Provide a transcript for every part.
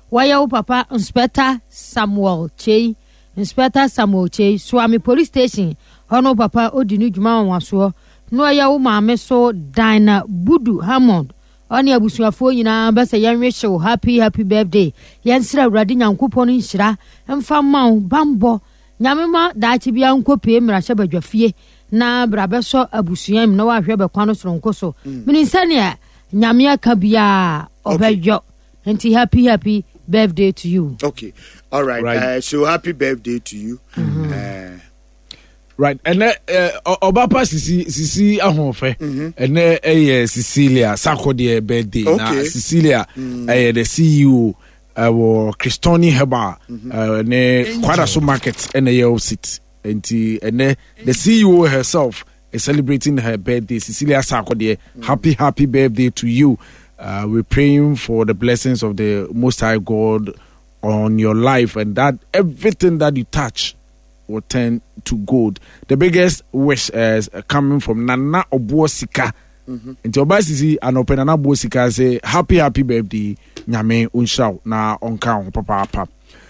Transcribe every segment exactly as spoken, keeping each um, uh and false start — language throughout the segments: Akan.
waya wo papa Inspector Samuel Chei Inspector Samuel Chei Swami Police Station hono papa odinu djuma wanso no waya wo maame so Dina Budu Hammond oni abusuafo nyina ba se yanwe hyew happy happy birthday yansira awurade nyankopon nhira mfa mawo bambo nyamema daachi bia nkopie mra hye badwafie na brabeso abusuam na wahwe bekwano soronko so minisania nyame aka bia obedwo enti happy happy birthday to you. Okay, all right, right. Uh, so happy birthday to you. Mm-hmm. uh, right, and then uh, Obapa Sisi Sisi Ahonfe, and then uh, Cecilia Sarkodie birthday. Okay. Now Cecilia, mm. uh, the C E O, uh, Christoni Heba, mm-hmm. uh, ne Kwadaso Market, and the Yellow Seat, and the and the, the C E O herself is celebrating her birthday. Cecilia Sarkodie, mm. happy happy birthday to you. Uh, we're praying for the blessings of the Most High God on your life, and that everything that you touch will turn to gold. The biggest wish is uh, coming from Nana Obuosika. And to Obasisi and open Nana Obuosika say, happy, happy birthday, Nyame Unshao, na onka papa papa.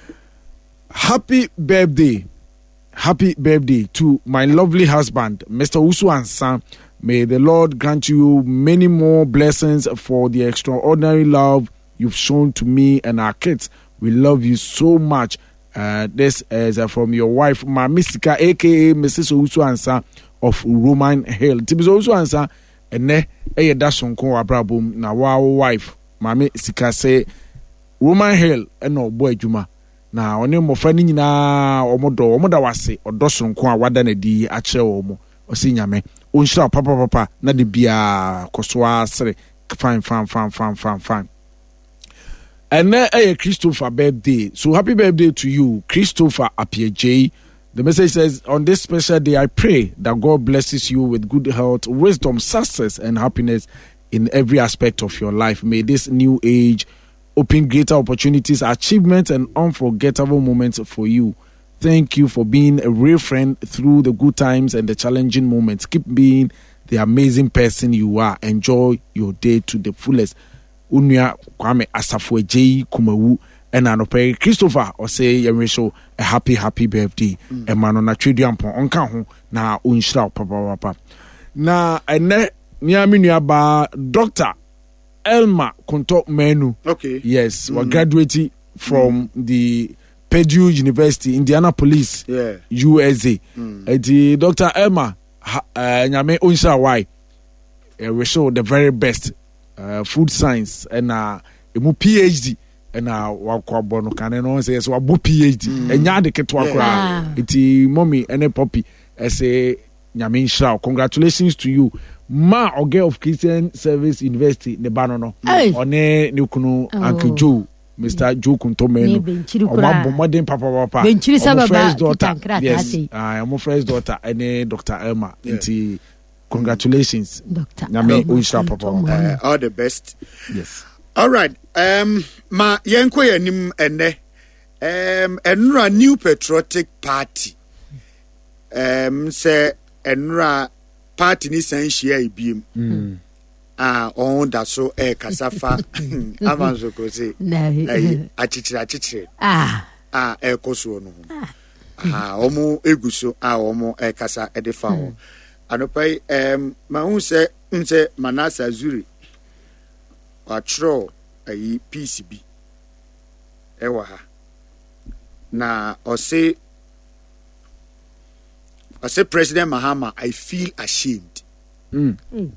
Happy birthday, happy birthday to my lovely husband, Mister Usu Ansan. May the Lord grant you many more blessings for the extraordinary love you've shown to me and our kids. We love you so much. Uh, this is uh, from your wife, Mami Sika, a k a. Missus Owusu Ansa of Roman Hill. Tibiso Owusu Ansa, and ne, eye da sonko abrabum na wa wife, Mami Sika say, Roman Hill, and no boy Juma. Na one mo fani nyina omodo omoda wase odo sonko a wada na di ache omo osi nyame onshira papa papa na de bia kosoa sere fine fine fine fine fine fine. And then a Christopher birthday. So happy birthday to you, Christopher Apieje. The message says, on this special day, I pray that God blesses you with good health, wisdom, success, and happiness in every aspect of your life. May this new age open greater opportunities, achievements, and unforgettable moments for you. Thank you for being a real friend through the good times and the challenging moments. Keep being the amazing person you are. Enjoy your day to the fullest. Unia Kwame Asafwe J Kumawu and Anope Christopher or say Yamisho a happy happy birthday. A man on a tridiampo on Kahu na unshra papa papa. Na ene niaminia ba Doctor Elma Konto Menu. Okay. Yes, mm. we graduated from mm. the Purdue University, Indianapolis, yeah. U S A. Mm. Uh, the Doctor Elma uh, nyame unshra why. Uh, we show the very best. Uh, food science and uh, a P H D and uh, Wakwabo can no say so a P H D and Yadi Ketwakra. It's mommy and a puppy as a Yamin Shao. Congratulations to you, Ma or girl of Christian Service University, Nebanono, on a Nukuno, Uncle Joe, Mister Joe Kuntomeno, or modern Papa Papa, first daughter. Yes, I am a first daughter and a Doctor Elma. Yeah. Congratulations, Doctor Nyame Unsha Papa. Uh, all the best. Yes. All right. Um, ma yenko yanim ene. Um, enra New Patriotic Party. Um, say enra party ni sanshia ibim. Mm. Ah, on da so e kasafa. Amanzo ko say. Eh, achichira achichire. Ah. Ah, e koso no. Ah, omo eguso ah omo e kasa e de fa ho. Anopai um ma hu se nse Manasa Zuri watro ayi P C B ewa ha na ose ose President Mahama, I feel ashamed. Mm. Mm.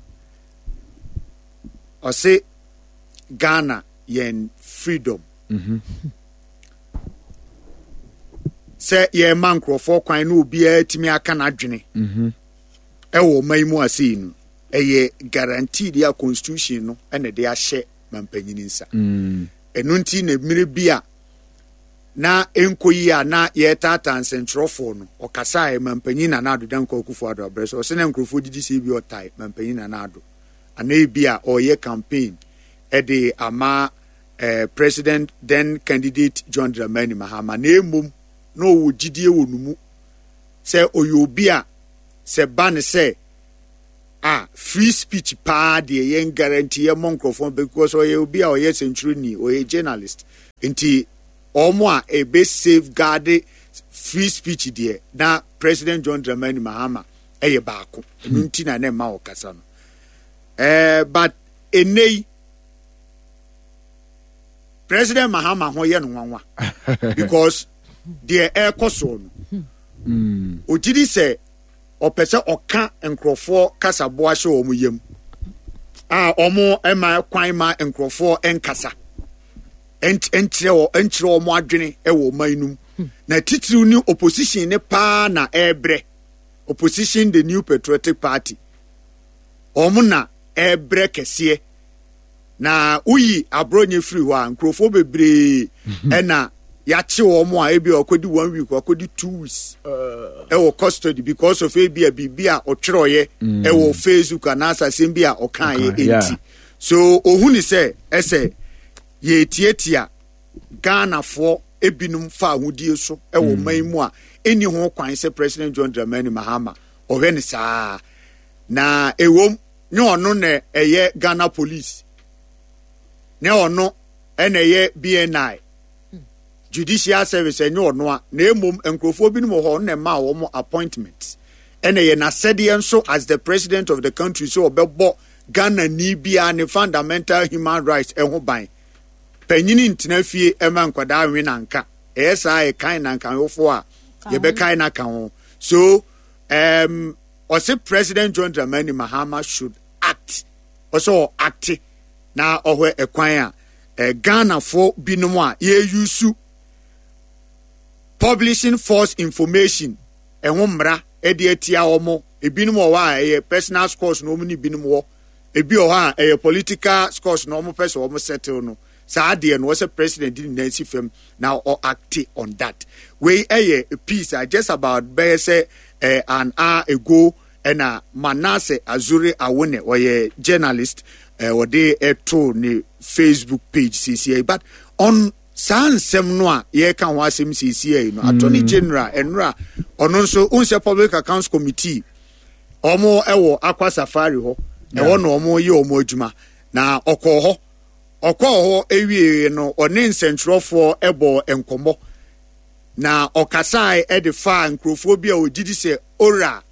Ose Ghana yen freedom. Mhm. Se ye man krofo kwan no obi atimi aka na dwene. Mhm. Ewo maimu ase no eye guaranteed ya constitution no ene de ahye mampanyini nsa. Mm. Enu nti na mmire bia na enkoyi a na ye tata nsentrofo no okasa e mampanyini na ado dan kwakufu ado abreso o se na nkrofo didi se bi otai mampanyini na ado ana e bia o ye campaign e de ama eh, president then candidate John Dramani Mahama na emum no wo gidie wo numu se oyobia se ban say ah free speech pa de yen guarantee your microphone because or you be or yes century or a journalist nti omo a e be safeguard free speech there na President John Dramani Mahama eye baako nti na na ma okasa no eh but enei President Mahama ho ye no nwanwa because the air koso no mm ogidi se opese oka enkrofo kasaboa hye omo yam a omo ema kwan ma enkrofo enkasa ent enkyere o enkyere omo adwene e wo manum na titiri ni opposition ne pa na ebre opposition the New Patriotic Party omo na ebre kese na uyi abronye free wa nkrofo bebre ena yachi omo a ebi okodi one week okodi two weeks uh, e wo custody because of ebi a bibia otweroye mm. e wo Facebook anasa sembia okan ye enti yeah. So ohuni se ese ye tietia Ghana for ebinum fa ahudie so e wo mm. man mu a eni ho kwan se President John Dramani Mahama ohwe ni saa na ewom nye ono ne eye Ghana police ne ono ene ye B N I Judicial Service enyo no a na emom enkrofo bi no ho na ma wo mo appointment ene ye na sede enso as the president of the country so obebo Ghana ni bia ne fundamental human rights eho ban panyini ntina fie ema nkwada anwe na nka esa e kan na nka wofo a ye be kan na kan ho so um ose President John Dramani Mahama should act also act na ohwe ekwan a Ghana for binom a ye use publishing false information ehun mra e de atia omo ebinum o wa e personal scores no mu ni binum wo ebi o ha e political scores no mo person o mo settle no sa de no was a president din Nancy Fem now or act on that we a piece I just about be say uh, an hour ago and a Manase Azure Awone or a journalist uh, or they to ni Facebook page C C A but on San Semnoa, ye can was him C C A, no, Attorney General, and Ra, or non so unse Public Accounts Committee, or more ewo aqua safari ho, and one or more yo mojuma. Now, oko ho, oko ho, ewe no, or nin central for ebo and combo. Now, okasai edify and crophobia or did say, ora,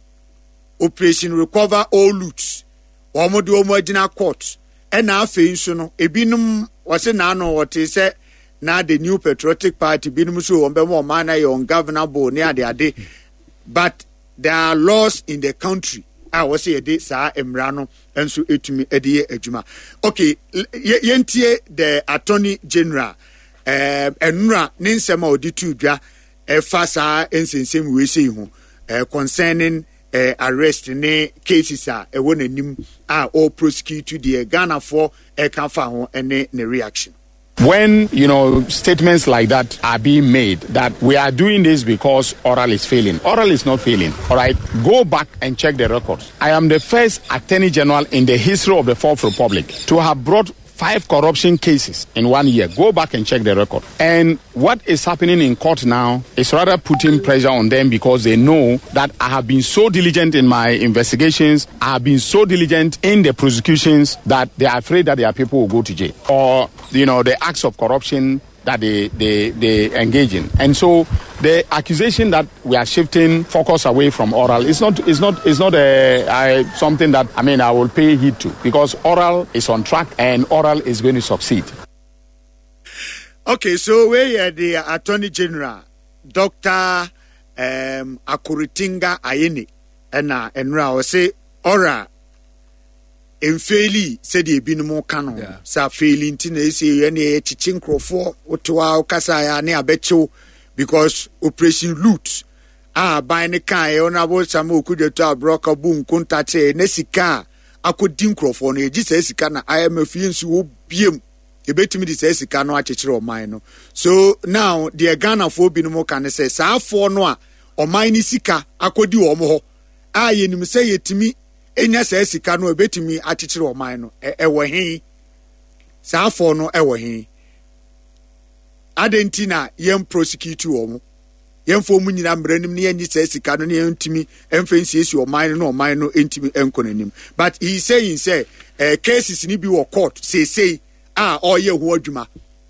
operation recover all loots, or more do more court, and now face no, ebinum was a nano what he said. Now the New Patriotic Party binum so on be more man on governable near the ade but there are laws in the country I was say de sa emrano enso etumi ede adwuma okay yentie the Attorney General eh enura ne nsema odi tu dwa e fa sa ensensem we say hu concerning uh, arrest ne cases a e won anim a all prosecute the Ghana for e kan fa ho ene ne reaction. When, you know, statements like that are being made, that we are doing this because oral is failing. Oral is not failing, all right? Go back and check the records. I am the first Attorney General in the history of the Fourth Republic to have brought five corruption cases in one year. Go back and check the record. And what is happening in court now is rather putting pressure on them because they know that I have been so diligent in my investigations, I have been so diligent in the prosecutions that they are afraid that their people will go to jail. Or, you know, the acts of corruption that they, they, they engage in. And so the accusation that we are shifting focus away from oral is not is not is not a, a something that I mean I will pay heed to because oral is on track and oral is going to succeed. Okay, so we are the Attorney General, Doctor Um, Akuritinga Ayeni, and uh, and now say oral. Enfeli said ye been more canon. Sa failing tina say any teaching crofo otua okasa ne abecho because operation loot ah by ne kan e onabo samu okudeto broker boom kontate ne sika akodin crofo no eji sa sika na I M F nsu obiem e betimi di sa sika no akekere o man no. So now the Ghana for bi no mo kan say sa afo no a o man ni sika akodi wo mo ho a yenim say yetimi enya sa sika no ebetimi akekere o man no e wo he sa afo no e wo he adentina yem prosecute wo mo yem fo mu nyina mbranim ne yenyi sa sika no ne yentimi emfensi esi o man no o man no entimi enkonanim but he saying say uh, cases ni bi wo court say say ah oye ho adwuma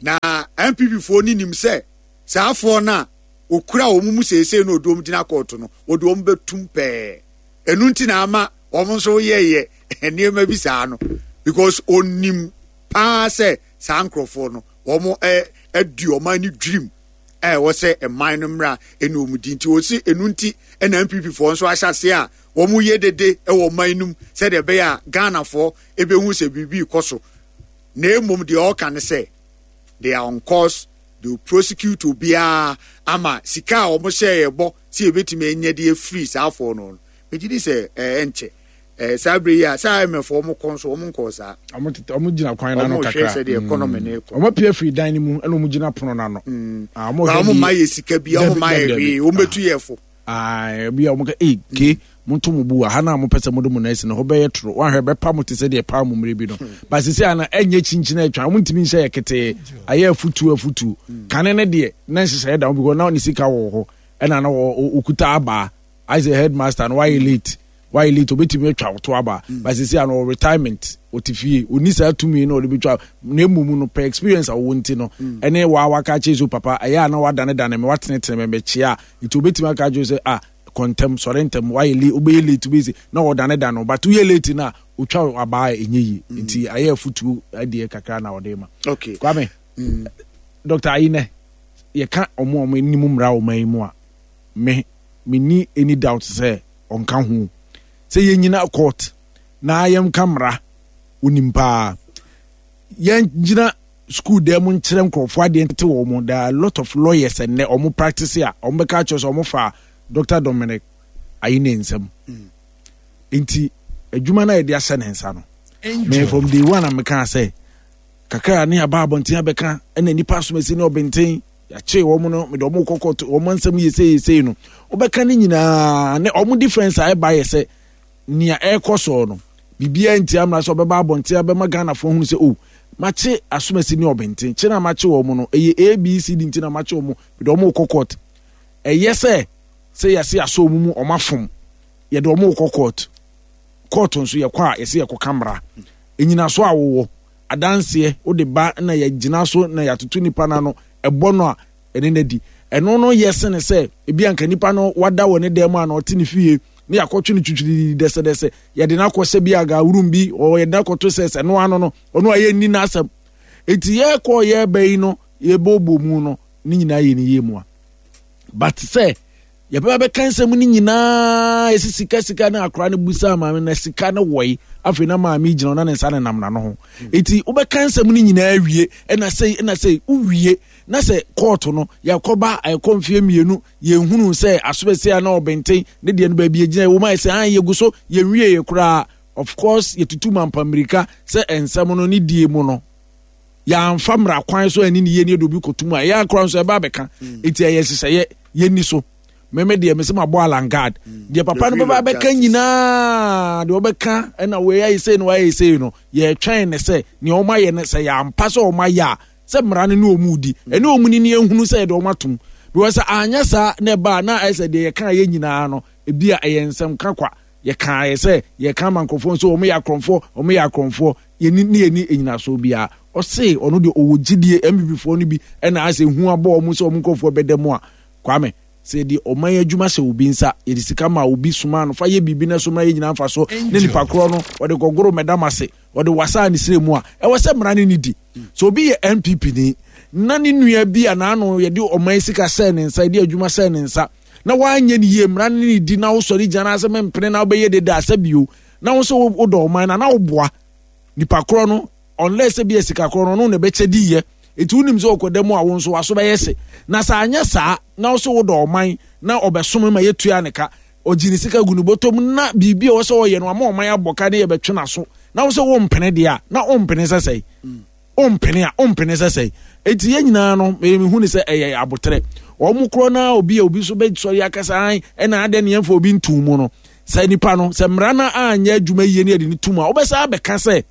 na M P P foɔ ni nim sɛ saafoɔ na okura wɔn mu sese no odom gyina court no wɔde wɔn bɛtum pɛɛ ɛnu nti na ama wɔn nso yɛyɛ nneɛma bi saa no because onim paa sɛ saa nkurɔfoɔ no wɔn ɛ ɛdi ɔman ni dream ɛ wɔ sɛ ɛman no mmra ɛna wɔn di nti wɔsi ɛnu nti ɛna M P P foɔ nso ahyɛ ase a wɔn yɛ dede ɛwɔ ɔman no mu sɛdeɛ ɛbɛyɛ a Ghanafoɔ ɛbɛhu sɛ biribi kɔ so na emom deɛ ɔka ne sɛ they are on course. They will prosecute obiara ama sika a wɔn hyɛ yɛ bɔ si ebetumi enye de free saa afɔ no megye di sɛ ɛɛ nkyɛ ɛɛ saa bere yi a saa ɛmɛfo wɔn kɔ nso wɔn nkɔ saa wɔn tete wɔn gyina kwan na no kakra wɔn hwɛ sɛ de economy ne kɔ wɔn pie free dan ne mu ɛna wɔn gyina pono na no ah wɔn ma yɛ sika bi wɔn ma yɛ hwee wɔn bɛtu yɛ fo ah bi a wɔn ka ee ke monto mu bu a ha na mo pese mo do mo na esi no ho bɛyɛ toro wɔn ahwɛ bɛpa mo te sɛ de pa mo mmere bi no ba sisi ana enye chinchina atwa mo ntimi nhyɛ yɛ kete ayɛ afutu afutu kane ne de na nhyehyɛ da because na oni sika wɔ hɔ ɛna na okuta aba as a headmaster no why late why late obetimi atwa to aba ba sisi ana retirement otifie oni sa tumi na ɔde betwa na emu no per experience a wo nti no ɛne wa waka chezo papa ɛyɛ ana wadane dane me watenetene me mechia nti obetimi aka jo sɛ ah kontem sorentem why le obey late busy na odane da no but we late na otwa aba enye yi nti aye futu ade kakra na ode ma okay kwame mm. Doctor Ayine ye ka omo omo nimu mra o man mu a me me ni any doubt say onka ho say ye nyina court na ayem kamera onimpa ye nyina school dem nkyerem krofo ade ntete wo mo there are a lot of lawyers and omo practice a omo ka cho so omo fa Doctor Dominic Ayine nsam enti adwuma na yɛde ahyɛ ne nsa no me from the one am can say kakra ne aba abonten abeka na nipa asomasi ne obenten yache wo mo no me do mo kokot wo mo nsam yese yese no obeka ne nyina ne omo difference a eba yese nia ekoso no bibia nti amra so obeba abonten abema Ghana fo hu se o mache asomasi ne obenten che na mache wo mo no eye A B C D nti na mache wo mo me do mo kokot eyese say yasi aso mu omafom ye de omo kɔ court court nso ye kwa yesi ye kɔ camera enyina so awowo adanse o de ba na ye gina so na ya tutu nipa na no ɛbɔ no a ene na di ɛno no yesi ne sɛ ebi anka nipa no wada wɔ ne dem a na ɔte ne fie ne yakɔtwe ne twitwiri dese dese ye de na akɔsɛ bi aga wurum bi o ye da akɔto sɛ sɛ no ano no ɔno aye ni na asɛm eti ye kɔ ye bɛyi no ye bobo mu no ni nyina ye ni ye mu a but say ya baba kansa mu ni nyina esi sika sika na akra ne busa ma na sika na woi afi na ma mi gina na ne nsa ne nam na no ho eti wo be kansa mu ni nyina awie e na sei e na sei uwie na se court no ya koba ay konfie mienu ye hunu se asobese na obenten ne de no ba bi gina wo ma se an ye guso ye wie ye kura of course ye tutu man pamirika se ensam no ni die mu no ya amfamra kwan so ani ne ye ne do bi kotum a ya kra so e ba beka eti ye hyehyɛ ye ni so meme de me se ma bo alangard de papa no baba beka nyina de obeka na we ayi say no ayi say no ye twen ne se ne o ma ye ne se ya mpa so o ma ya se mra ne no omudi ene omuni ne ehunu se de o matum because anya sa ne ba na ayi say de ye kan ye nyina no ebi a ye nsem kakwa ye kan ye say ye kan mankofo so o me ya kromfo o me ya kromfo ye ni ne ni enyina so bia o say ono de owogidie M P P fo no bi na ase hu abo o mu so o mu nkofo bedemu a kwame say di oman adwuma se obi nsa ye di sika ma obi suma no fa ye bibi na so ma ye nyina mfa so ne nipa kro no o de gogoro medamase o de wasa ni sire mu a e wo se mra ne ni di so obi ye M P P ni na ni nua bi ana no ye di oman sika se ne nsa di adwuma se ne nsa na wanye ni ye mra ne ni di na wo sori jana se mempene na obeye de da asabio na wo so wo do oman na na wo boa nipa kro no unless be sika kro no no ne be chedi ye eti unim zo okodemu a wonso aso be yese na sa anya sa na so wo do oman na obesom ma yetua ne ka ogini sika gunu botom na bibi o so ye no ama oman aboka ne ye betwe na so na wo so wo mpene de a na o mpene sesei o mpene a o mpene sesei eti ye nyina no me hu ni se eye abotre o mu kro na obi a obi so be sori akasa an e na ade ne yemfo obi ntumu no sa nipa no se mra na anya adwuma yie ne ade ne tumu a obesa abeka se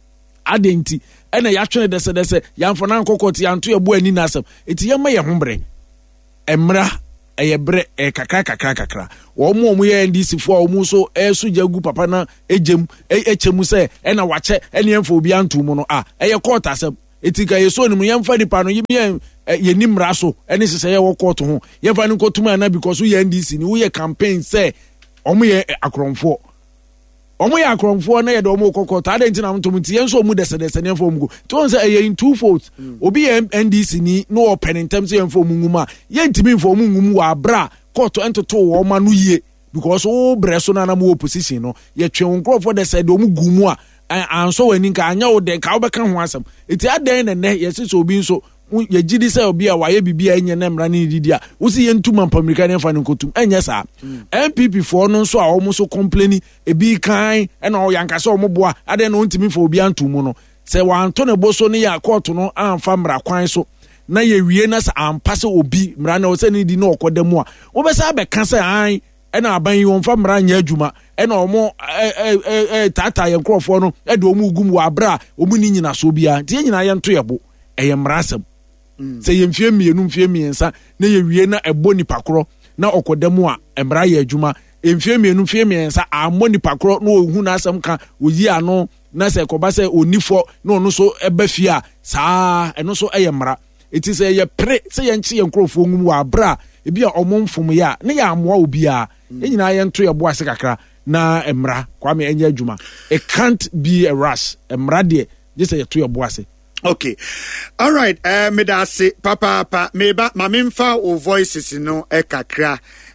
adenti ena ya twene dese dese ya mfo na nkokoti ya nto ebu ani nasem eti ya ma ye hombre emra eye bre e kakra kakra kakra wo mu omu ye ndc fo omu so esu jagu papa na ejem echemu se ena wache ene mfo obi anto mu no a eye court asem etika yeso ni mu yemfa nipa no yemi ye nimra so ene sese ye wo court ho yemfa ni kotuma na because we N D C ni we campaign say omo ye akromfo omo ye akromfo na ye de omo kokota ade ntina mto mti yenso omu dese dese ne fo mugo to say ye in two folds obi ye N D C ni no open in terms ye fo munguma ye ntimi fo mungum wa bra court entoto wo ma no ye because o breso na na mo opposition no ye twe nkrofo dese de omu gumu a anso wani nka anya wo de ka wo beka ho asem eti adan ne ne ye sese obi nso ye gidi se obi a waye bibia enye na mra ne didi a wo si ye ntuma mpamirika ne fa ne kotum enye sa N P P for no nso a wo so complain ebi kan e na wo yanka se wo boa adan no ntimi for obi antumu no se wanto ne boso ne ya court no amfa mra kwan so na ye wie na sa ampase obi mra na wo se ne di na okodam a wo be sa be ka se an ena aban yi won fa mra nya adwuma ena omo eh tata ye nkrofo no e de omu gum wa bra omu ni nyina so bia tie nyina ye nto yebo eye mrasem se ye mfie mienu mfie miensa na ye wie na ebo nipa kro na okodam a emra ye adwuma mfie mienu mfie miensa ammo nipa kro na ohu na asem ka oyi ano na se koba se onifo na ono so eba fie a saa eno so eye mra eti se ye pre se ye nchi ye nkrofo ngum wa bra ebi a omo mfom ya ne ya amoa obi a enyina ye nto ye bo ase kakra na emra Kwame enye adwuma it can't be a rush emra de just ye to ye bo ase. Okay, all right, uh, me da se papa papa me ba ma me mfa o voices no e kakra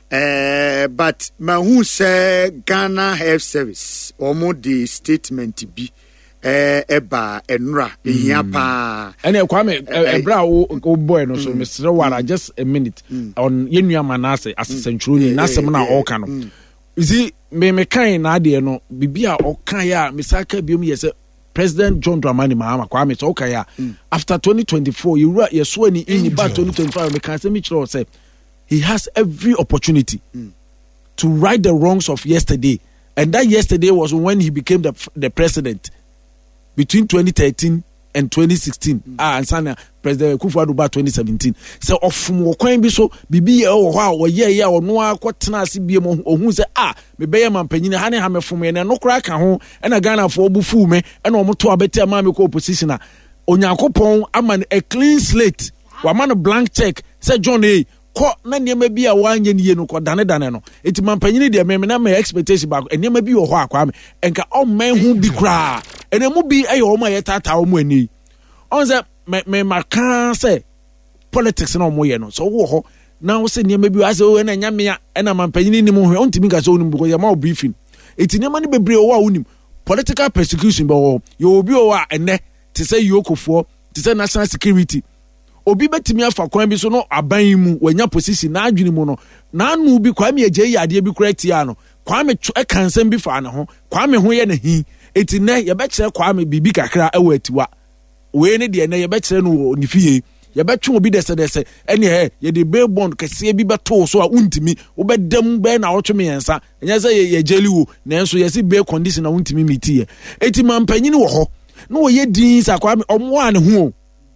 uh, but ma hu se Ghana Health Service omo the statement bi eh eba enra ehia pa ene Kwame ebra o boy no so Mister Wara just a minute on yenua manase asesentro ni nasem na o ka no isi me me kan na ade no bibia o kan ya misaka biom yese President John Dramani Mahama Kwame so okay ya after twenty twenty-four you you so ni in ba twenty twenty-five me kan say me chiro say he has every opportunity mm. to right the wrongs of yesterday, and that yesterday was when he became the the president between twenty thirteen and twenty sixteen. Mm. Ah, and sana President Kufuor ba twenty seventeen. So ofum wo kwan bi so bibi ye wo ha wo ye ye ono akotena ase bie mo ohun se ah me beye mampanyin ha ne ha mefom ye na no kra ka ho e na Ghana fo obufu me e na omoto abeti ama me ko opposition a Onyankopon ama a clean slate wa man blank check say John A ko na niema bi a wanye ne ye no ko dane dane no enti mampanyin de me me na me expectation ba niema bi wo ho akwa me enka o man hu bi kra ene mu bi ayo o ma ye tata o mu ani on say me me maka say politics na o mo ye no so wo ho na wo se niema bi ase o na nyame a na mampanyin ni mu ho on timi ka so onim because ye ma o briefing enti niema ni bebre o wa onim political persecution ba wo ye obi o wa ene te say yokofo te say national security obi betimi afa kwan bi so no aban mu wanya position na adwene mu no na anu bi Kwame agye yade bi kura tia no Kwame e kansem bi fa ne ho Kwame ho ye na hi eti ne ye be kire Kwame bibi kakra e watiwa we ne de ne ye be kire no ni fie ye be twe obi dese dese ene he ye de be bond kese bi beto so a untimi wo be dam be na wo twe me yensa enya se ye jeli wo na enso ye si be condition na untimi metie eti mampanyin wo ho no wo ye din sa Kwame omo a ne ho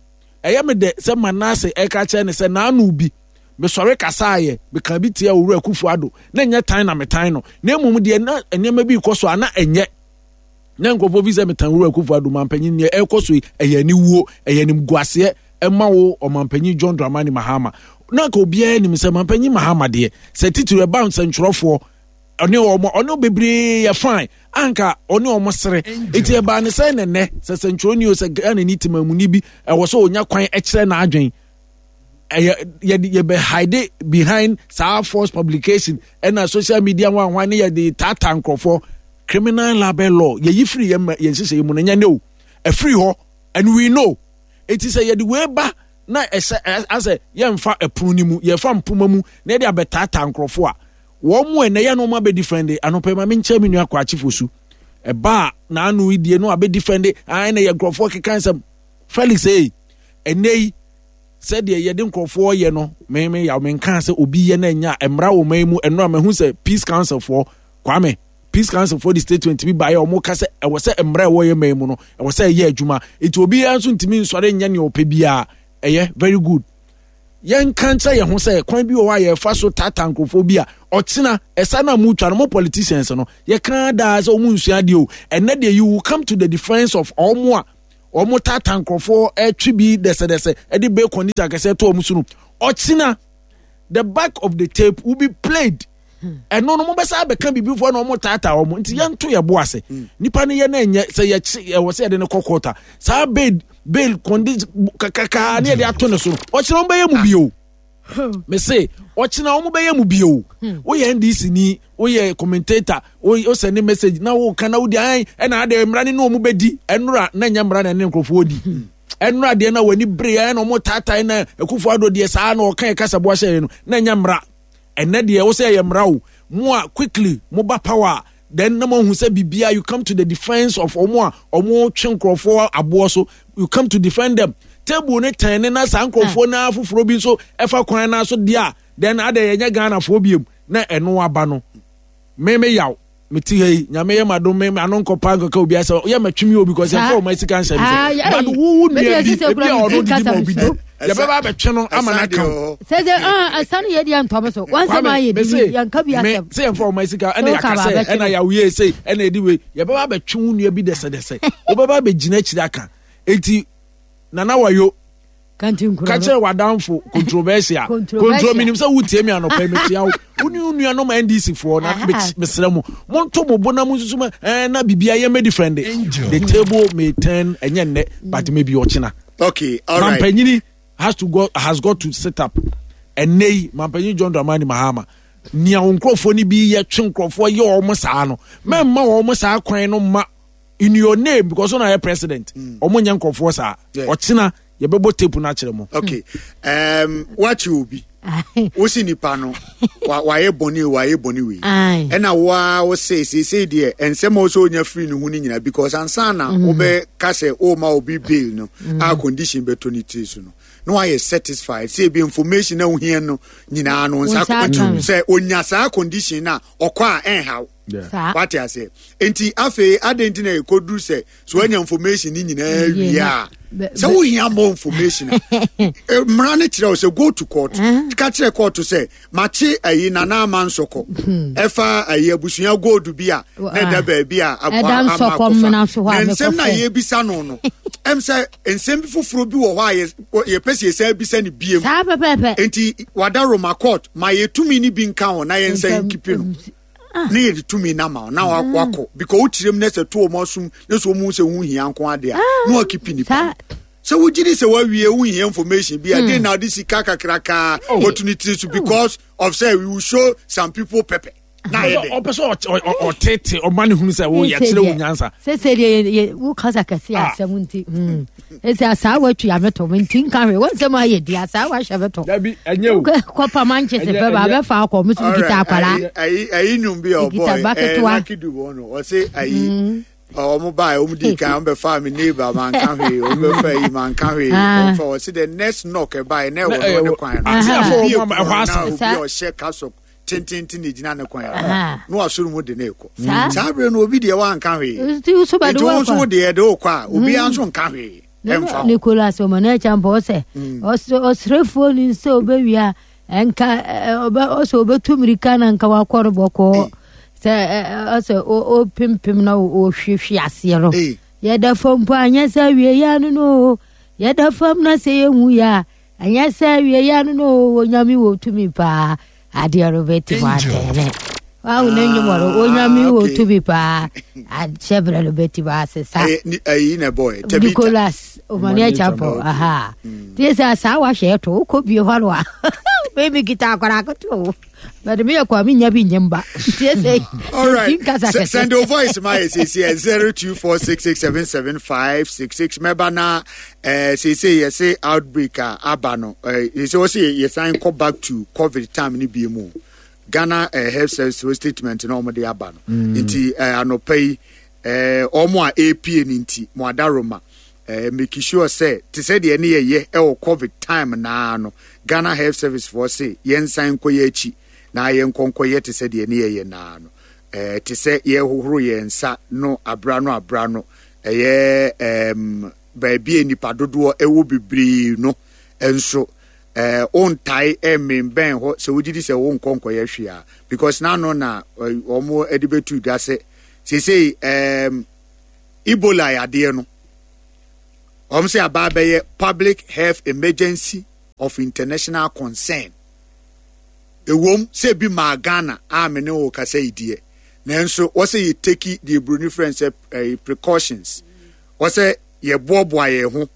eye me de se manase e ka che ne se na anu bi me sore kasaye me kan bi tia Owura Akufo-Addo na nya tan na me tan no na emum de na enema bi koso ana enye na nkofo visa me tan Owura Akufo-Addo mampanyin ne e koso eye ni wuo eye ni guase e ma wo o mampanyin John Dramani Mahama na ka obi ani me se mampanyin Mahama de se titire bounce ntwerofo oni omo oni bebre ya fine anka oni omo sere eti e ba ne se ne ne se se ntweroni o se Ghana ni timamuni bi e wo so onya kwan e kire na adwen e ye be hide behind sa force publication and social media one one ye the tata nkrofo criminal labor law ye yifri ye ye nsese ye mu na nya ne o e free ho and we know it is a ye the way ba na as a ye mfa epru ni mu ye fa mpoma mu na ye abetata nkrofo a wo mu ene ye no ma be defend anope ma me nche me nua kwa chifosu e ba na anu idie no abe defend an na ye nkrofo kekansam Felix eh enei said ye ye den nkrofo ye no me me ya me nkan se obi ye na nya emra wo man mu eno ma hu se peace council for Kwame peace council for the statement bi ba ye omo ka se e wo se emra wo ye man mu no e wo se ye adwuma eti obi anso ntimi nsore nya ne ope bia eye very good yen kancha ye ho se kwan bi wo wa ye fa so tata nkrofo bi a ochina esa na mu twa no politicians no ye kan da se omu nsua de o enne de you will come to the defense of all mo ɔmo tata nkrɔfo ɛtwi bi dese dese ɛde be conditor kɛse to ɔmo sunu ɔkyina the back of the tape will be played and no no mo besa abeka bibi fo na ɔmo tata ɔmo nti yɛnto yɛ bo ase nipa ne yɛ na enye sɛ yɛ wɔ sɛ yɛ de ne kokota saa bail bail conditor kakaka ne yɛ de ato ne so ɔkyina ɔmo bɛyɛ mu bio me say ɔkyina ɔmo bɛyɛ mu bio wo yɛ N D C ni wo yɛ commentator wo o send message na wo kana wo di an ɛna ade mmra ne no ɔmo bɛdi ɛnura na nya mmra na ne nkrofo di ɛnura de na wani bre ya na ɔmo tata na Akufo Addo de saa na ɔka kasa bo ahyɛ no na nya mmra ɛnɛ de wo sɛ yɛ mmra wo mo a quickly mo ba power then na mo hu sɛ bibia you come to the defense of ɔmo a ɔmo twe nkrofo aboɔ so you come to defend them table ne ten ne na sa nkrofo na afoforo bi so ɛfa kwan na so dia then ade yɛ Ghana fo biem na ɛno aba no me me yaw me ti hei nyame yɛ madom me anon kopa nkoka obi asa yɛ matwimi obi because yɛ for my sika nhyɛ but wo wo nua bi ebi a ɔno didi ma obi di yɛ bɛba abɛtwe no ama na kan sɛ sɛ ah asane yɛ di antɔm so wan sɛ ma yɛ di yɛ nka bi asɛm sɛ yɛ for my sika ɛna yɛ kasa ɛna yɛ wo sei ɛna edi we yɛ bɛba abɛtwe wo nua bi dɛsɛ dɛsɛ wo bɛba abɛgyina akyiri aka enti nana wayo kache wadamfo controversial control minim say wutie mi anopa metia wo uni unu no N D C for na mesrɛ mo monto mo bona mo susuma eh na bibia ye me defend the table may turn enye nne but maybe ochina okay all right Mampanyini has to go has got to set up and nay Mampanyini John Dramani Mahama nia nkrofo ni bi ye twe nkrofo ye o mo saa no memma o mo saa kwan no ma in your name because on a president o mo nya nkrofo saa ochina yebebo tape na kire mo okay um what you be wo si nipa no wa ye boni wa ye boni we e na wa wo say say say there ensem o so nya free no hu ni nyina because ansa na wo be ka say o ma obi bail no a condition beto ni tri so no no I is satisfied say be information na wo hia no nyina no nsa ko say onya sa condition na okwa en haw yeah. What I say enti afi adenti na ekodu say so anya information ni nyina wia so we hear more information mrane kire say go to court ka kire court to say machi ayi na na amansoko efa ayi abusuya gold bi a na da ba bi a akwa amakofa ensem na ye bisa no no em say ensem fufuro bi wo hwa ye pese say bisa ni biem sa pepepe enti wada Roma court ma ye tumi ni bi nka ho na ye nsa nkipi no na ye tumi na ma na wakọ because utirem na se to mo sum na so mu se hu hia nko ade a na wakipi ni pa so we did say we wie hu hia information bi a dey now this kaka kraka opportunity to because of say we will show some people pepper na ye dey opeso o tete o mani hu say wo ye kire wo nyansa se se ye wo kasa kasi asem nti mm ese asa wa twa meto ntin kan we won se ma ye di asa wa hye beto da bi enye o ko pa manche se be ba be fa ko musu kita akwara ayi ayi nyum bi o boy eh akidu wono o se ayi o mo ba o mo di kan be fa me neighbor man kan we o be fa yi man kan we o fa o se the next knock e by na e wo no kwan ati afọ mo ho asa bi o share kaso tintintin ni gina na kwan ya no asuru mu de na eko sabre no obi de wa nka hwe ti so ba do wa so de de o kwa obi anso nka hwe emfa Nicholas o mana champo se o srefo ni se obewia enka o so obetumrika na nka wa koroboko se o se o pimpim na o hwehwe ase ro ye da fam po anya sa wie ya no no ye da fam na se yehu ya anya sa wie ya no no onyami wo tumi pa ade robeti wa tele wa unenyo moro onyami wo tumi pa ad chebra robeti wa se sa eh na boy Nicholas o mania chapo aha tesa sa wa she to ko bi horo a baby kita akwara ko to but me akwa mi nya bi nyemba tesa all right send your voice my say zero two four six six seven seven five six six member na eh say say yes outbreak abano eh say say yes sign come back to COVID time ni bi mu Ghana uh, health service statement no mo de aba no nti anopai eh omo a A P N nti mo adaroma eh make sure say to say de ne ye ye e COVID time na no Ghana health service for say yen sign koye echi na yen konkoye to say de ne ye ye na no eh to say ye hohoro ye nsa no abra no abra no eh em ba bi enipa dodo e wo bibiri no enso eh on tie emin ben ho so we did say won konkoye hwea because now no na omo edibetu da say say say um Ebola ya de no ɔmo sɛ aba bɛyɛ public health emergency of international concern ewom sɛ bi ma Ghana a me ne wo kasa idie nanso wɔsɛ yɛ take the bruni friends uh, precautions wɔsɛ yɛ boaboa yɛ ho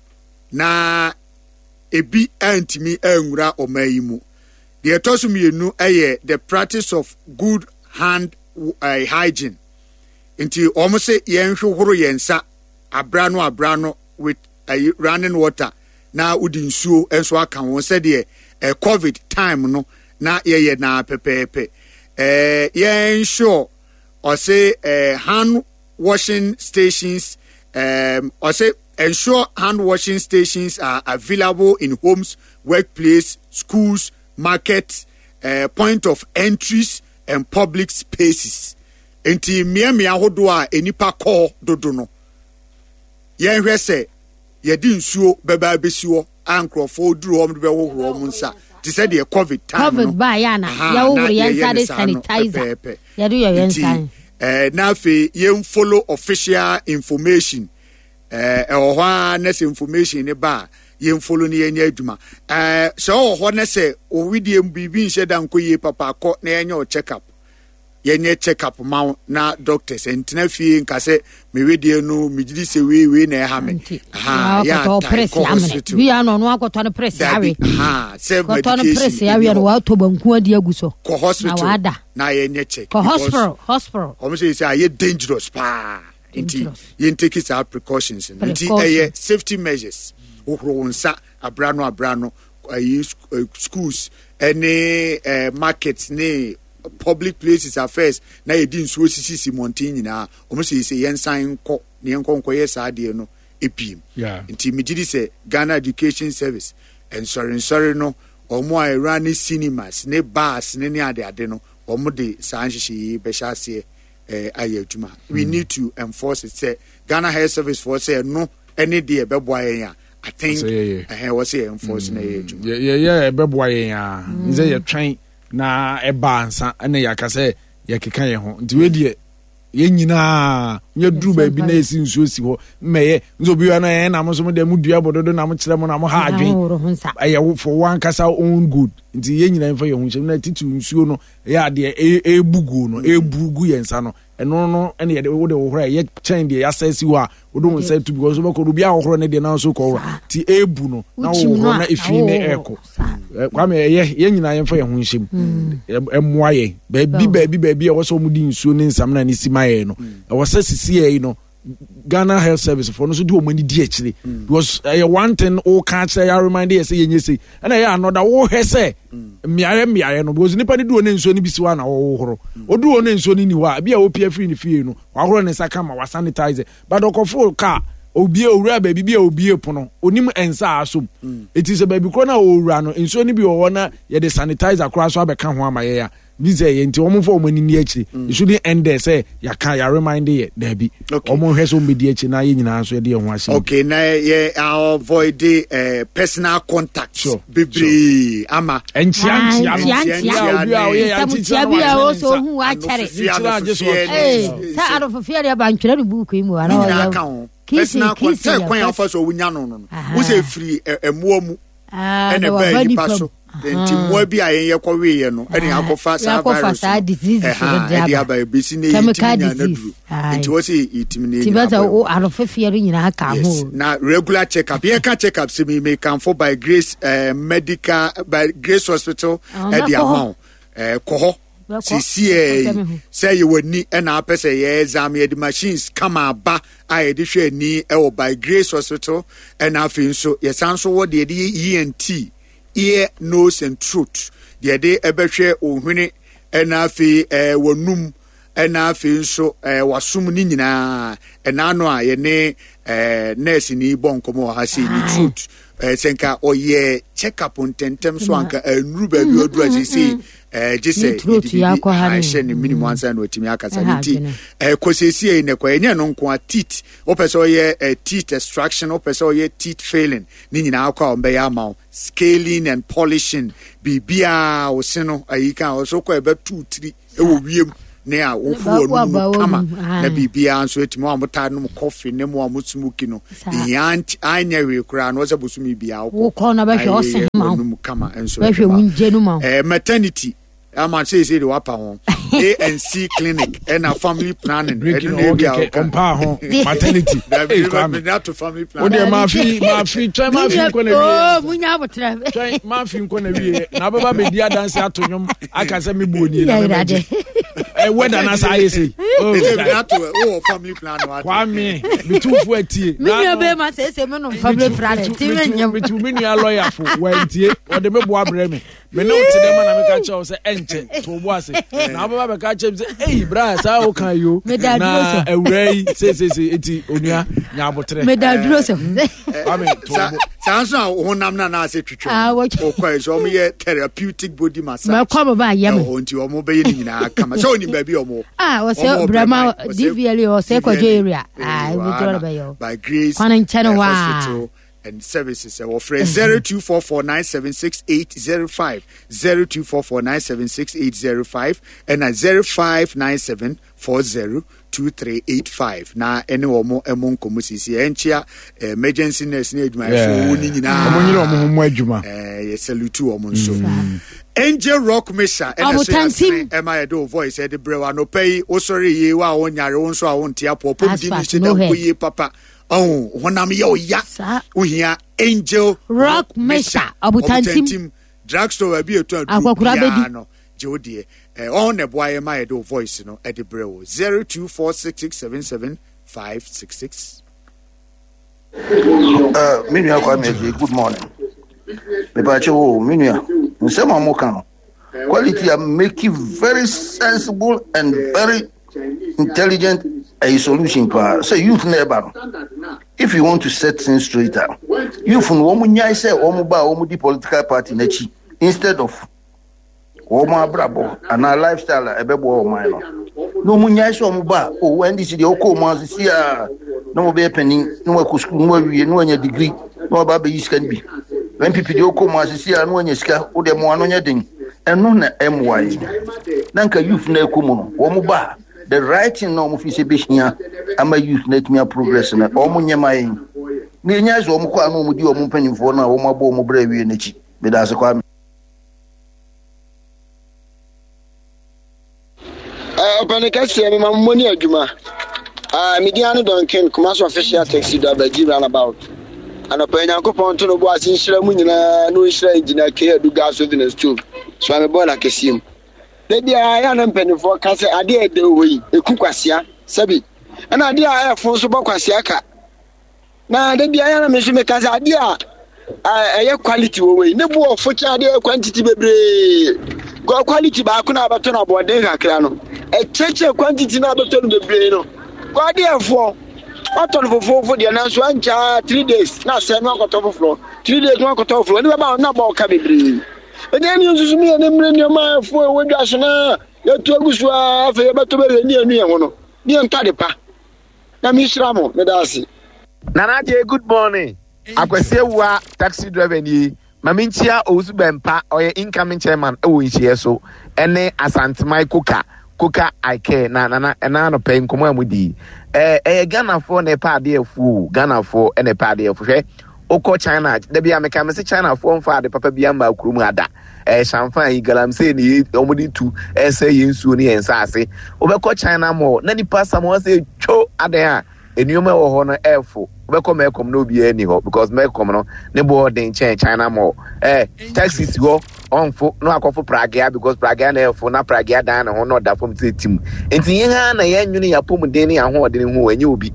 na ebi antimi anwura ɔman mu deɛ ɛtɔ mmienu ɛyɛ the practice of good hand uh, hygiene nti ɔmo sɛ yɛn hwehoro yɛn nsa abra no abra no with uh, running water na udi nsuo enso aka ho sɛ deɛ uh, covid time no na yɛyɛ na pɛpɛɛpɛ eh yɛn sure ɔsɛ uh, hand washing stations um ɔsɛ ensure hand washing stations are available in homes, workplace, schools, markets, uh, point of entries and public spaces. Enti mia mia hodo a enipa call dodo no. Yen hwe se ye di nsuo beba besiwo ankrofo duru hom be wo horo mu nsa. Ti se de covid time no. Covid ba ya na ya wo horo yen sa de sanitizer. Ya do your yen san. Eh na fe yen follow official information. Eh ɛwɔ hɔ a nɛsɛ information ne ba yɛn follow ne yɛn adwuma eh sɛ ɔwɔ hɔ nɛsɛ owidie bibi nhyɛ da nko yie papa akɔ na yɛn nyɛ check up yɛn nyɛ check up ma na doctors ntina fie nka sɛ me wedie no me gidi sɛ we we na ɛha me ha ya ta hospital bi ya no no akɔtɔ no press awe ha sɛ medication kɔtɔ no press awe no wa to banku adi agu so kɔ hospital na yɛn nyɛ check kɔ hospital hospital ɔmo sɛ sɛ ayɛ dangerous pa nti yen take it our precautions nti eh safety measures ohoro nsa abrano abrano uh, schools any uh, markets ne public places affairs na yedi nsuo sisi mountain nyina omo se se yen san kɔ ne yen kɔ nkɔyɛ saa de no epiem nti megidi se Ghana Education Service and sorry sorry no omo a run cinemas ne bars ne ne ade ade no omo de saa nhyehyɛ be hya ase eh aye adwuma we mm. need to enforce it say Ghana Health Service for say no any day beboa yen I think eh was say enforce na ye adwuma yeah yeah yeah beboa yen a nze ye twen na e ba ansa na yaka say ye keka yen ho nti we die ye nyina nye duru ba bi na esi nsuo si ho mmeye nzo bi wa na yen na mo so mo de mu dua bododo na mo kire mo na mo ha adwen aye for one kasa own good nti ye nyina mfa ye ho hyem na titu nsuo no ya de e bugu no e bugu yensa no eno no ene ye de wo de wo hora ye chen de ya sesi wo a wo do say to because wo ko bi a wo hora ne de na so ko hora ti ebu no na wo hora na efi ne eko kwa me ye ye nyina ye mfa ye ho hyem emmoa ye ba bi ba bi ba bi e wo so mu di nsuo ne nsam na ne simaye no e wo sesi ye no Ghana Health Service for no so do money di akire because uh, one thing o can say I remind you say yenye say and I another wo he say miare miare no because nipa ni do ne nso ni bisiwa na wo horo o do ne nso ni ni wa bia o pia free ni fie no wa horo ne saka ma wa sanitize but okofo ka obi owura ba bibia obi epono onim ensa asom it is a baby kro na owura no nso ni bi wo na ye de sanitizer kra so abeka ho ama ye ya Bize yenti omo fo omo ni akiri it shouldn't end there say ya kan ya remind ye there be omo hwe so medi akiri na ye nyina so de ho ahye okay na ye avoid the uh, personal contact sure. Bibri ama enchia enchia enchia obi a ye enchia bi a o so hu a chere eh sa ado for fear ba ntwere du book yi mu ana o personal contact kwan ya fa so wunya no no wo say free emuo mu ene ba ni paso enti mo bi a yen yekɔwe ye no ene akɔfa sa virus sa disease so de aba aba besi ne yitimi na duru enti wo say yitimi ne tibata o arofefiere nyina ka ho na regular check up ye ka check up se me me can for by Grace uh, medical by Grace Hospital at the amount eh koho sisi eh say you wani na apese ye exam ye the machines come aba a de hwe ni e by Grace Hospital and afin so ye san so wo de E N T ear, nose and throat. The idea ebehwe ohwene ena afi eh wonum ena afi so eh wasum ni nyina ena no a ye ne eh nurse ni bonkomo ha se ni throat eh senka oye check up on tentem so anka enru ba bi odu asisi eh gise ha she ni minimum ansa no otimi akasa ni ti eh kosesi e ne kwa enye no nko a teeth opeso ye teeth extraction opeso ye teeth failing ni nyina akwa ombe ya ma scaling and polishing bibia osino ayika oso kwa ebe two three e wo wiem ne a wo fu onu kama na bibia nso etimi wa mota no coffee ne mo amutsumuki no ya anya we kura no ze bosumi bia wo ko na ba hwe o se ma no kama enso ba hwe wunje no ma eh maternity ama say say the wapa ho A and C clinic and a family planning compa ho maternity not to family planning o de ma fi ma fi try ma fi ko na wi oh munya abotra try ma fi ko na wi na baba be dia dance atonwom aka say me bu oni na me eh weather na say say oh not to oh family plan wa kwa me me tu fu atie munya be ma say say me no family planning ti me nyam me tu me nya lawyer fo wa atie o de me bo abrɛ me me no ti dem na me ka chawo say enche to bo ase na baba be ka chawo say eh bra sa o kan yo na awrai say say say eti onua nya abotre me da duro so amen to sanso a honam na na ase twetwe o kwa so mo ye therapeutic body massage ma kwa baba yam o nti o mo be ye ni nyina kama so ni ba bi o mo ah o se brama D V L o se kwa area ah we do ba yo by Grace Hospital and services or phrase zero two four four nine seven six eight zero five zero two four four nine seven six eight zero five and at zero five nine seven four zero two three eight five na any omo emon komusisi enchia emergency nurse na adwuma fo ni nyina omo nyira omo ho adwuma eh ye salute omo nso Angel Rock Mesha and the Emma Edo voice at the brewer no pay o sorry ye wa on yare on so a on tia po pop di ni papa oh honam ye o ya o hia Angel Rock Mesha abutantim drugstore bi eto adu no jodie eh on the boy Emma Edo voice no at the brewer zero two four six six seven seven five six six. Uh, Minya Kwame, good morning. Me bacho Minya, nsema mokano. Quality are making very sensible and very intelligent a solution for so youth never. If you want to set things straight up, youth no mu nyai say omu ba omu di political party nechi instead of omu abrabo and our lifestyle ebebo o man no. No mu nyai so omu ba o when this the okoma see ah no be penny no ku school no wie no anya degree no ba be use can be when people dey okoma see ah no anya sika o de mo ano nya den eno na my nanka youth na ekomu no omu ba the right thing no mu fi se be hia ama youth na tumi progress na omu nyema yin ni nya so omu kwa no omu di omu panimfo na omu abo omu bra wie na chi be da se kwa eh openikasi me mamoni adwuma ah Midiano Duncan commercial official taxi driver give about and openya kopon to no bo asinhira mu nyina no nhira engineer K Edu gas with the stove so am born akesim de dia ya na mpanifo ka se ade ede oyi ekukwasia sabi na ade a efo so bokwasia ka na de dia ya na me so me ka se ade a eye quality oyi ne bu ofo cha ade quantity bebre go quality ba ko na abato na bode kakra no e cheche quantity na abato no bebre no go ade efo aton fofo fo dia na so ancha three days na se no akoto fofo three days no akoto fofo ni ba na ba ka bebre ene mi nsusu mi ene mre ni ma fo e wedwa so na ya tu agusu a afa ya bato be ni anu ye ho no ni ntade pa na mi hira mo me da ase Nana je good morning akwese wa taxi driver ni maminchia owusu bempa oye incoming chairman e wo nhie so ene Asante Michael Ka Koka Ike na na na no pay nkomo amudi eh eh Ghana for ne pa de afu Ghana for ene pa de afu hwe oko China da bia me ka me se China for mfa de papa bia mba kurum ada eh shamfa yi galam se ni omudi tu eh se yensuo ni yensa ase obekọ China mo na ni pasa mo se cho ada ya enuoma wo ho no efo obekọ mekom na obi ani ho because mekom no ne bo den China mo eh taxis go onfo no akofo Prague because Prague na efo na Prague dan na ho no da fom tetim enti yen ha na yen nwune yapom den ne aho de ne ho anye obi.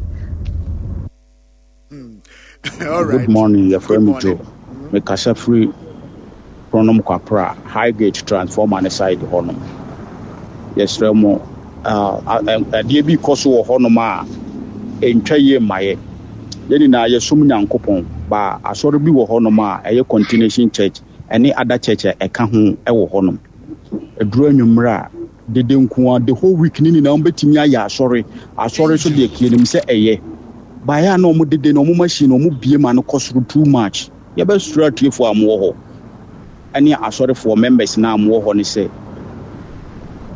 All right. Good morning, your friend Joe. Me kasa free pronom kwapra Highgate transformer on the side honum. Yes, Remo. Uh, ade bi koso wo honum a entwa ye maye. Yeni na ye sum nyankopon ba asoro bi wo honum a eye continuation church any other church e ka ho e wo honum. Eduru anwumra dede nko the whole week ni na ombetimi aya asore asore so de kienim se eye. Baya no mu dede no mu machine no mu bie ma no cost too much. Ye be straight for am wo ho. Ani asore for members na am wo ho ni say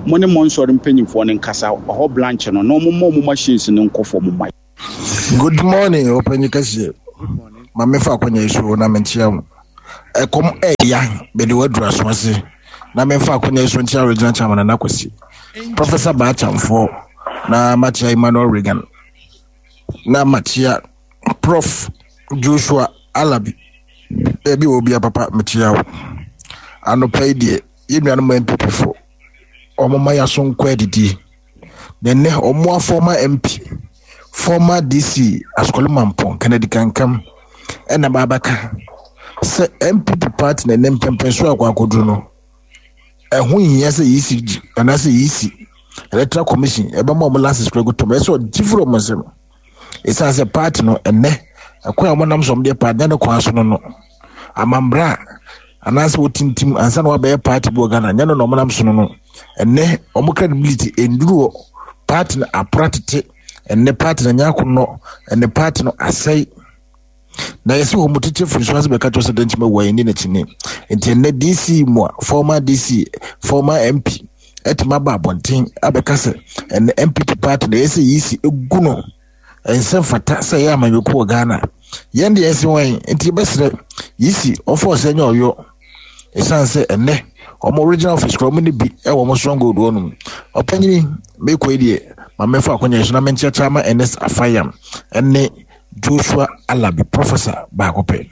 mo ne mo nsɔre mpanyimfoɔ ne nkasa ɔhɔ blanche no na mo mo mo machines ne nkɔfɔ mo mai. Good morning, open kasi. Mame fa kwanya isu na mentia mu. E kom e ya be de wadura so ase. Na me fa kwanya isu ntia original chairman na kwasi. Professor Bachamfo na Matia Emmanuel Regan. Na Matia Prof Joshua Alabi. E bi obi papa metia wo. Ano pay die yenu mo M P P fo. Omo maya so nkwa didi. Nene omo former M P. Former D C Askole Mampong Kennedy Kankam ena babaka se M P P party na nempempen so akwa kodru no ehun yin se E C G na se E C Electoral Commission eba mo mo last spread go to me so different mo sem esa se party no enne akwa mo nam som de party na kwa so no no amambra anase wotintim ansa na wa be party bo Ghana nya no no mo nam so no no enne omo credibility enduro party na apratete enne party na nyako no enne party no asai na yesi wo mutete friso be ka to se denti me wani na chini enti enne D C mo former D C former M P etima ba bonten abeka se enne M P party na yesi yisi egu no ense fata se ya amanyoko Ghana yende yesi wan enti besre yisi ofo se nya oyo esanse enne omo original office kro mini bi e wo mo strong gold wonum opanyini me ko edie mamefa akonya so na mentia chama N S Afayam enne Joshua Alabi Professor Bakope.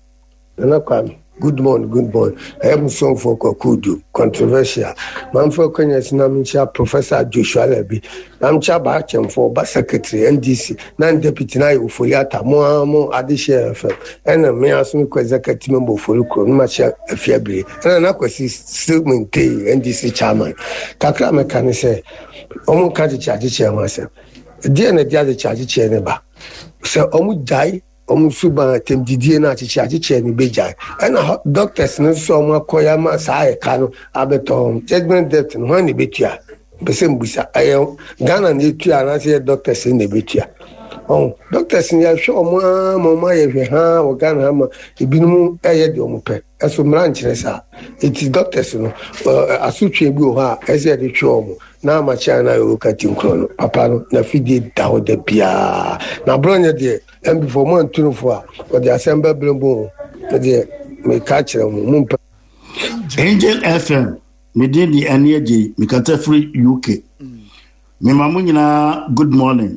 Good morning, good morning. I am song for Kokudu, controversial. Man for Kenya Sinamicha, Professor Joshua Alabi. I'm Chabachem for Bas Secretary, N D C, non deputy Nai Ufoliata, Moamo, Adisha F M, and a Measum executive member for Luko, Macha Fiabri, and an aquasi still maintain N D C chairman. Kakra Mekani say, Omo Kati Charge Chairman. Dear Nadia Charge Chairman. So Omu die. Omu suba tem didie na chichi achiche ni beja ana doctors no so omu akoya ma sa e ka no abeto judgment debt no hani betua bese mbusa ayo Ghana na etua na se doctors ni betua oh doctors ni ahwe omu ma ma ye hwe ha o Ghana ma ibinum eye de omu pe eso branch ne sa it is doctors no asutwe bi o ha ese de twa omu na ma cha na yo kati nkro no papa no na fidie dawo de bia na bronye de and before one two for the assembly blumbo the me catch them Angel F M me did the energy me kata free U K me mamu nyina good morning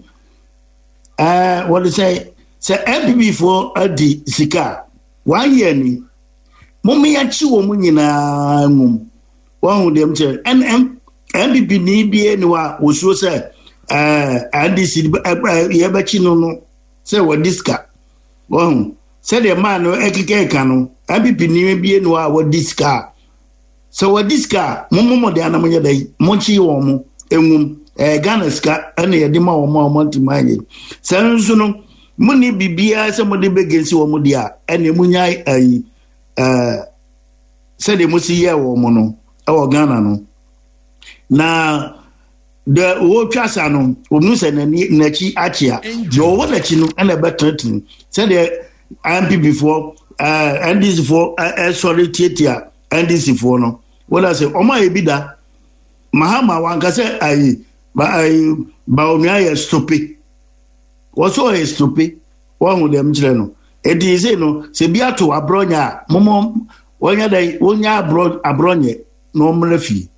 uh what to say say M P P for adi sika one year ni mummy ya chi wo mu nyina ngum one hu dem che M M P P ni bie ni wa osuo say uh N D C ye ba chi no no say what diska won say the man no ekike ka no abibi ni bie no a what diska so what diska momo de ana monye dai monchi wo mo enwum eh Ghana ska ana ye de ma wo mo monti manye sanso no muni bibia say mo de begensi wo mo dia ana munyai ai eh say de mo si ye wo mo no e wo Ghana no na the wo twasa no onu se na nachi achia yo wo nachi no na betretin say the M P before uh N D C for uh, sorry tietia N D C for no what I say o ma e bida mahama wanka say ai ba ai ba onua ye stupid wo so e stupid wo hu dem kire no e di say no se bia to abronya momo wonya dai wonya abro abronye no mrafi